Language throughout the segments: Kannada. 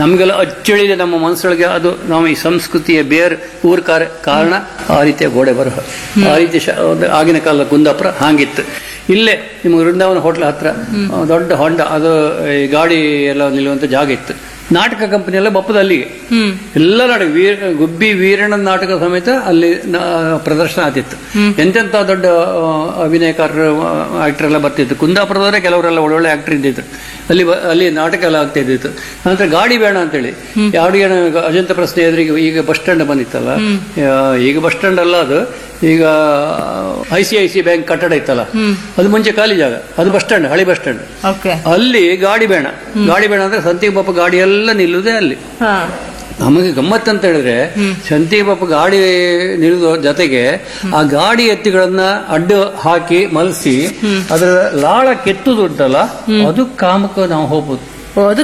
ನಮಗೆಲ್ಲ ಅಚ್ಚಳಿದೆ ನಮ್ಮ ಮನಸ್ಸೊಳಗೆ. ಅದು ನಾವು ಈ ಸಂಸ್ಕೃತಿಯ ಊರ್ ಕಾರಣ ಆ ರೀತಿಯ ಗೋಡೆ ಬರಹ, ಆ ರೀತಿ ಆಗಿನ ಕಾಲದ ಕುಂದಾಪುರ ಹಾಗಿತ್ತು. ಇಲ್ಲೇ ನಿಮ್ಗೆ ವೃಂದಾವನ ಹೋಟ್ಲ್ ಹತ್ರ ದೊಡ್ಡ ಹೊಂಡ, ಅದು ಈ ಗಾಡಿ ಎಲ್ಲ ನಿಲ್ಲುವಂತ ಜಾಗ ಇತ್ತು. ನಾಟಕ ಕಂಪನಿ ಎಲ್ಲ ಬಪ್ಪದ ಅಲ್ಲಿಗೆ ಎಲ್ಲ ನಾಟಕ ಗುಬ್ಬಿ ವೀರಣ್ಣನ ನಾಟಕ ಸಮೇತ ಅಲ್ಲಿ ಪ್ರದರ್ಶನ ಆಗ್ತಿತ್ತು. ಎಂತೆಂತ ದೊಡ್ಡ ಅಭಿನಯಕಾರರು ಆಕ್ಟರ್ ಎಲ್ಲ ಬರ್ತಿತ್ತು. ಕುಂದಾಪುರದವರೇ ಕೆಲವರೆಲ್ಲ ಒಳ್ಳೊಳ್ಳೆ ಆಕ್ಟರ್ ಇದ್ದಿತ್ತು. ಅಲ್ಲಿ ನಾಟಕ ಎಲ್ಲ ಆಗ್ತಾ ಇದ್ದಿತ್ತು. ನಂತರ ಗಾಡಿ ಬೇಡ ಅಂತೇಳಿ ಯಾವ್ದು ಅಜಂತ ಪ್ರಶ್ನೆ ಎದುರಿಗೆ ಈಗ ಬಸ್ ಸ್ಟ್ಯಾಂಡ್ ಬಂದಿತ್ತಲ್ಲ, ಈಗ ಬಸ್ ಸ್ಟ್ಯಾಂಡ್ ಅಲ್ಲ ಅದು, ಈಗ ICICI ಬ್ಯಾಂಕ್ ಕಟ್ಟಡ ಇತ್ತಲ್ಲ, ಅದು ಮುಂಚೆ ಖಾಲಿ ಜಾಗ, ಅದು ಬಸ್ ಸ್ಟ್ಯಾಂಡ್, ಹಳಿ ಬಸ್ ಸ್ಟ್ಯಾಂಡ್. ಅಲ್ಲಿ ಗಾಡಿ ಬೇಡ ಅಂದ್ರೆ ಸಂತಿಗೆ ಪಾಪ ಗಾಡಿ ಎಲ್ಲ ನಿಲ್ಲುವುದೇ ಅಲ್ಲಿ. ನಮಗೆ ಗಮ್ಮತ್ ಅಂತ ಹೇಳಿದ್ರೆ ಸಂತಿಗೆ ಪಾಪ ಗಾಡಿ ನಿಲ್ಲುವ ಜೊತೆಗೆ ಆ ಗಾಡಿ ಎತ್ತಿಗಳನ್ನ ಅಡ್ಡ ಹಾಕಿ ಮಲಸಿ ಅದರ ಲಾಳ ಕೆತ್ತುದು ಉಂಟಲ್ಲ, ಅದು ಕಾಮಕ್ಕೆ ನಾವು ಹೋಗ್ಬೋದು. ಹೌದು,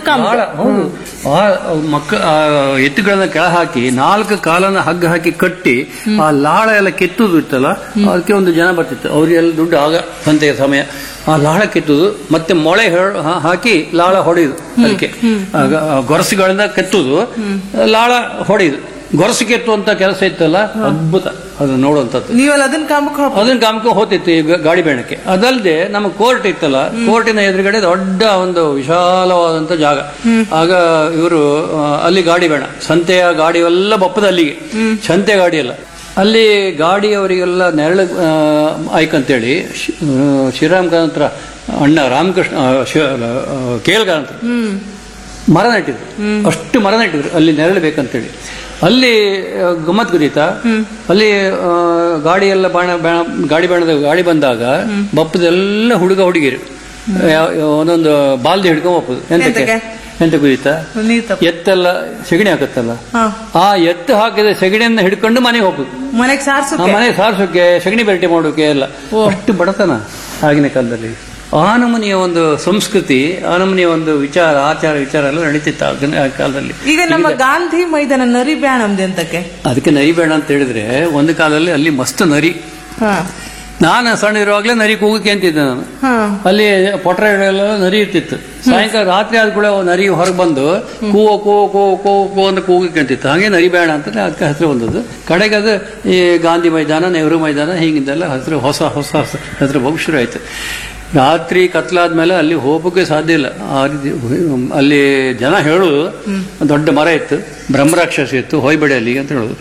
ಎತ್ತುಗಳನ್ನ ಕೆಳ ಹಾಕಿ 4 ಕಾಲನ್ನ ಹಗ್ಗ ಹಾಕಿ ಕಟ್ಟಿ ಆ ಲಾಳ ಎಲ್ಲ ಕೆತ್ತುದು ಇತ್ತಲ್ಲ, ಅದಕ್ಕೆ ಒಂದು ಜನ ಬರ್ತಿತ್ತು. ಅವ್ರಿಗೆಲ್ಲ ದುಡ್ಡು ಆಗ ಸಂತೆಯ ಸಮಯ. ಆ ಲಾಳ ಕೆತ್ತುದು ಮತ್ತೆ ಮೊಳೆ ಹಾಕಿ ಲಾಳ ಹೊಡೆಯುದು, ಅದಕ್ಕೆ ಗೊರಸುಗಳಿಂದ ಕೆತ್ತುದು, ಲಾಳ ಹೊಡೆಯುದು. ಗೊರಸು ಕೆತ್ತುವಂತ ಕೆಲಸ ಇತ್ತಲ್ಲ, ಅದ್ಭುತ ಅದು ನೋಡುವಂಥದ್ದು. ನೀವೆಲ್ಲ ಅದನ್ನ ಕಾಮಕ್ಕೆ ಹೋಗ್ತಿತ್ತು ಈ ಗಾಡಿ ಬೇಣಕ್ಕೆ. ಅದಲ್ಲದೆ ನಮ್ಮ ಕೋರ್ಟ್ ಇತ್ತಲ್ಲ, ಕೋರ್ಟಿನ ಎದುರುಗಡೆ ದೊಡ್ಡ ಒಂದು ವಿಶಾಲವಾದಂತ ಜಾಗ. ಆಗ ಇವರು ಅಲ್ಲಿ ಗಾಡಿ ಬೇಣ, ಸಂತೆಯ ಗಾಡಿ ಎಲ್ಲ ಬಪ್ಪದ ಅಲ್ಲಿಗೆ, ಸಂತೆ ಗಾಡಿ ಎಲ್ಲ ಅಲ್ಲಿ. ಗಾಡಿಯವರಿಗೆಲ್ಲ ನೆರಳು ಆಯ್ಕಂತೇಳಿ ಶ್ರೀರಾಮ್ ಕಾಂತ್ರ ಅಣ್ಣ ರಾಮಕೃಷ್ಣ ಕೇಳ್ಗಾಂತ್ರ ಮರ ನೆಟ್ಟಿದ್ರು, ಅಷ್ಟು ಮರ ನೆಟ್ಟಿದ್ರು ಅಲ್ಲಿ ನೆರಳು ಬೇಕಂತೇಳಿ. ಅಲ್ಲಿ ಗಮ್ಮತ್ ಗುರಿತಾ, ಅಲ್ಲಿ ಗಾಡಿ ಎಲ್ಲ ಗಾಡಿ ಬಂದಾಗ ಬಪ್ಪದೆಲ್ಲ ಹುಡುಗ ಹುಡುಗಿರು ಒಂದೊಂದು ಬಾಲ್ದಿ ಹಿಡ್ಕೊಂಡ್ ಬಪ್ಪದು. ಎಂತ ಗುರಿತಾ, ಎತ್ತೆಲ್ಲ ಸೆಗಣಿ ಹಾಕತ್ತಲ್ಲ, ಆ ಎತ್ತು ಹಾಕಿದ ಸೆಗಣಿಯನ್ನ ಹಿಡ್ಕೊಂಡು ಮನೆಗೆ ಹೋಗುದು, ಮನೆಗೆ ಸಾರ್ಸೋಕೆ, ಸೆಗಣಿ ಬೆರಟೆ ಮಾಡೋಕೆ ಎಲ್ಲ. ಅಷ್ಟು ಬಡತನ ಆಗಿನ ಕಾಲದಲ್ಲಿ. ಆ ನಮೂನಿಯ ಒಂದು ಸಂಸ್ಕೃತಿ, ಆ ನಮೂನಿಯ ಒಂದು ಆಚಾರ ವಿಚಾರ ಎಲ್ಲ ನಡೀತಿತ್ತು ಆ ಕಾಲದಲ್ಲಿ. ಈಗ ನಮ್ಮ ಗಾಂಧಿ ಮೈದಾನ ನರಿಬ್ಯಾಣ ಅಂತಕ್ಕೆ, ಅದಕ್ಕೆ ನರಿಬೇಣ ಅಂತ ಹೇಳಿದ್ರೆ ಒಂದು ಕಾಲದಲ್ಲಿ ಅಲ್ಲಿ ಮಸ್ತ್ ನರಿ. ನಾನು ಸಣ್ಣ ಇರುವಾಗಲೇ ನರಿ ಕೂಗಕ್ಕೆ ಅಂತಿದ್ದೆ ನಾನು. ಅಲ್ಲಿ ಪೊಟ್ರೆಗಳೆಲ್ಲ ನರಿ ಇರ್ತಿತ್ತು. ಸಾಯಂಕಾಲ ರಾತ್ರಿ ಆದ ಕೂಡ ನರಿ ಹೊರಗೆ ಬಂದು ಕೂವೋ ಕೋ ಕೋ ಕೋ ಕೋ ಅಂತ ಕೂಗಕ್ಕೆ ಅಂತಿತ್ತು. ಹಾಗೆ ನರಿಬೇಣ ಅಂತ ಅದಕ್ಕೆ ಹೆಸರು ಬಂದದ್ದು. ಕಡೆಗೆ ಅದು ಈ ಗಾಂಧಿ ಮೈದಾನ, ನೆಹರು ಮೈದಾನ ಹೀಗಿದ್ದೆಲ್ಲ ಹೆಸರು ಹೊಸ ಹೆಸರು ಬಹು ಶುರು ಆಯ್ತು. ರಾತ್ರಿ ಕತ್ಲಾದ್ಮೇಲೆ ಅಲ್ಲಿ ಹೋಗೋಕೆ ಸಾಧ್ಯ ಇಲ್ಲ. ಅಲ್ಲಿ ಜನ ಹೇಳುದು ದೊಡ್ಡ ಮರ ಇತ್ತು, ಬ್ರಹ್ಮರಾಕ್ಷಸ ಇತ್ತು, ಹೋಯ್ಬೇಡಿ ಅಲ್ಲಿಗೆ ಅಂತ ಹೇಳುದು.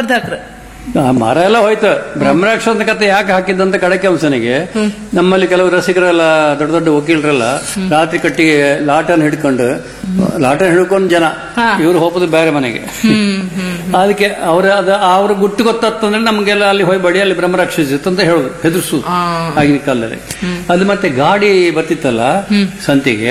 ಮರ ಎಲ್ಲ ಹೋಯ್ತು. ಬ್ರಹ್ಮರಾಕ್ಷಸ ಕತೆ ಯಾಕೆ ಹಾಕಿದ್ದಂತ ಕಡಕೆ ಅಂಶನಿಗೆ ನಮ್ಮಲ್ಲಿ ಕೆಲವು ರಸಿಕರೆಲ್ಲ ದೊಡ್ಡ ದೊಡ್ಡ ವಕೀಲರೆಲ್ಲ ರಾತ್ರಿ ಕಟ್ಟಿಗೆ ಲಾಟನ್ ಹಿಡ್ಕೊಂಡು ಜನ ಇವ್ರು ಹೋಗೋದು ಬೇರೆ ಮನೆಗೆ. ಅದಕ್ಕೆ ಅವ್ರ ಗುಟ್ಟು ಗೊತ್ತಂದ್ರೆ ನಮ್ಗೆಲ್ಲ ಅಲ್ಲಿ ಹೋಯ್ಬೇಡಿ, ಅಲ್ಲಿ ಬ್ರಹ್ಮರಾಕ್ಷಸ ಇತ್ತು ಅಂತ ಹೇಳುದು, ಹೆದರ್ಸುದು ಆಗಿನ ಕಾಲದಲ್ಲಿ. ಅದು ಮತ್ತೆ ಗಾಡಿ ಬರ್ತಿತ್ತಲ್ಲ ಸಂತಿಗೆ,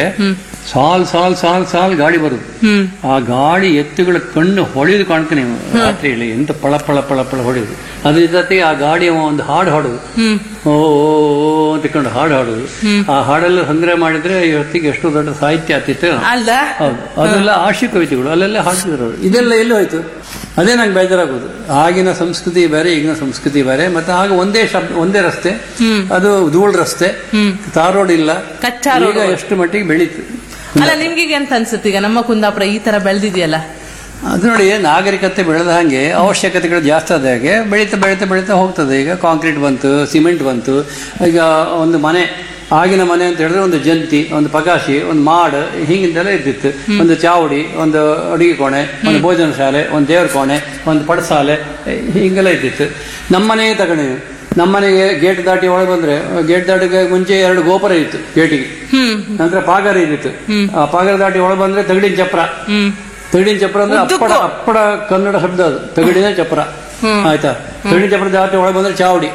ಸಾಲ್ ಗಾಡಿ ಬರುದು. ಆ ಗಾಡಿ ಎತ್ತುಗಳ ಕಣ್ಣು ಹೊಳೆಯುದು ಕಾಣ್ತಾನೆ ರಾತ್ರಿಯಲ್ಲಿ, ಎಂತ ಪಳ ಪಳ ಪಳ ಪಳ ಹೊಡೆಯುದು. ಅದ್ರ ಜೊತೆಗೆ ಆ ಗಾಡಿಯ ಒಂದು ಹಾಡು ಹಾಡುದು, ಓ ಅಂತಕೊಂಡು ಹಾಡು ಹಾಡುದು. ಆ ಹಾಡೆಲ್ಲ ಸಂಗ್ರಹ ಮಾಡಿದ್ರೆ ಇವತ್ತಿಗೆ ಎಷ್ಟು ದೊಡ್ಡ ಸಾಹಿತ್ಯ ಆಗ್ತಿತ್ತು. ಹೌದು, ಅದೆಲ್ಲ ಆಶಿ ಕವಿತೆಗಳು ಅಲ್ಲೆಲ್ಲ ಹಾಡ್ತಿದ್ರು. ಇದೆಲ್ಲ ಎಲ್ಲಿ ಹೋಯ್ತು? ಅದೇ ನಂಗೆ ಬೇಜಾರಾಗೋದು. ಆಗಿನ ಸಂಸ್ಕೃತಿ ಬೇರೆ, ಈಗಿನ ಸಂಸ್ಕೃತಿ ಬೇರೆ. ಮತ್ತೆ ಆಗ ಒಂದೇ ರಸ್ತೆ, ಅದು ಧೂಳ್ ರಸ್ತೆ, ತಾರ್ ರೋಡ್ ಇಲ್ಲ. ಈಗ ಎಷ್ಟು ಮಟ್ಟಿಗೆ ಬೆಳೀತು. ಅಲ್ಲ, ನಿಮ್ಗೆ ಎಂತ ಅನ್ಸುತ್ತೆ ಈಗ ನಮ್ಮ ಕುಂದಾಪುರ ಈ ತರ ಬೆಳೆದಿದೆಯಲ್ಲ? ಅದು ನೋಡಿ, ನಾಗರಿಕತೆ ಬೆಳೆದ ಹಾಗೆ ಅವಶ್ಯಕತೆಗಳು ಜಾಸ್ತಿ ಆದ ಹಾಗೆ ಬೆಳೀತಾ ಹೋಗ್ತದೆ. ಈಗ ಕಾಂಕ್ರೀಟ್ ಬಂತು, ಸಿಮೆಂಟ್ ಬಂತು. ಈಗ ಒಂದು ಮನೆ, ಆಗಿನ ಮನೆ ಅಂತ ಹೇಳಿದ್ರೆ ಒಂದು ಜಂತಿ, ಒಂದು ಪಗಾಶಿ, ಒಂದು ಮಾಡ್, ಹೀಗಿಂದೆಲ್ಲ ಇದ್ದಿತ್ತು. ಒಂದು ಚಾವಡಿ, ಒಂದು ಅಡುಗೆ ಕೋಣೆ, ಒಂದು ಭೋಜನ ಶಾಲೆ, ಒಂದು ದೇವರ ಕೋಣೆ, ಒಂದು ಪಡಸಾಲೆ, ಹೀಗೆಲ್ಲ ಇದ್ದಿತ್ತು. ನಮ್ಮನೆ ತಗೊಂಡು ನಮ್ಮನೆಗೆ ಗೇಟ್ ದಾಟಿ ಒಳಗೆ ಬಂದ್ರೆ, ಗೇಟ್ ದಾಟಿಗೆ ಮುಂಚೆ 2 ಗೋಪುರ ಇತ್ತು ಗೇಟಿಗೆ, ನಂತರ ಪಾಗಾರ ಇದ್ದಿತ್ತು. ಆ ಪಾಗಾರ ದಾಟಿ ಒಳಗೆ ಬಂದ್ರೆ ತಗಡಿನ ಚಪ್ರ ಅಂದ್ರೆ ಅಪ್ಪಡ ಕನ್ನಡ ಶಬ್ದ ಅದು, ತಗಡಿನ ಚಪ್ರ. ಆಯ್ತಾ? ತಗಡಿನ ಚಪ್ರ ದಾಟಿ ಒಳಗೆ ಬಂದ್ರೆ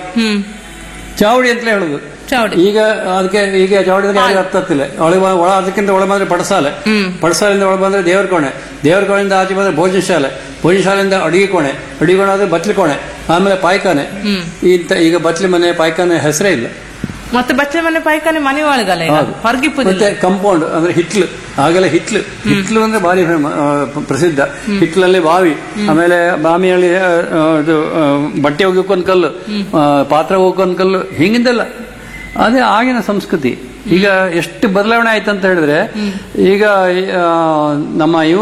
ಚಾವಡಿ ಅಂತಲೇ ಹೇಳುದು. ಈಗ ಈಗ ಚಾವಡಿ ಹತ್ತಿಲ್ಲ. ಅದಕ್ಕಿಂತ ಒಳ ಬಂದ್ರೆ ಪಡಸಾಲೆಯಿಂದ ಒಳ ಬಂದ್ರೆ ದೇವರ ಕೋಣೆಯಿಂದ ಆಚೆ ಬಂದ್ರೆ ಭೋಜನ ಶಾಲೆಯಿಂದ ಅಡಿಗೆ ಕೋಣೆ ಆದ್ರೆ ಬತ್ಲಿ ಕೋಣೆ, ಆಮೇಲೆ ಪಾಯ್ಖಾನೆ. ಈಗ ಬತ್ಲಿ ಮನೆ ಪಾಯ್ಖಾನೆ ಹೆಸರೇ ಇಲ್ಲ. ಮತ್ತೆ ಬಚ್ಚೆ ಮನೆ ಪಾಯ್ಖಾನೆ ಮನೆ ಒಳಗಲ್ಲ, ಮತ್ತೆ ಕಂಪೌಂಡ್ ಅಂದ್ರೆ ಆಗೆಲ್ಲ ಹಿಟ್ಲು ಅಂದ್ರೆ ಭಾರಿ ಪ್ರಸಿದ್ಧ. ಹಿಟ್ಲಲ್ಲಿ ಬಾವಿ, ಆಮೇಲೆ ಬಾವಿಯಲ್ಲಿ ಇದು ಬಟ್ಟೆ ಒಗ್ಯಕ್ಕೊಂದು ಕಲ್ಲು, ಪಾತ್ರ ಹೋಗೋಕೊಂದು ಕಲ್ಲು, ಹಿಂಗಿಂದೆಲ್ಲ. ಅದೇ ಆಗಿನ ಸಂಸ್ಕೃತಿ. ಈಗ ಎಷ್ಟು ಬದಲಾವಣೆ ಆಯ್ತಂತ ಹೇಳಿದ್ರೆ, ಈಗ ನಮ್ಮ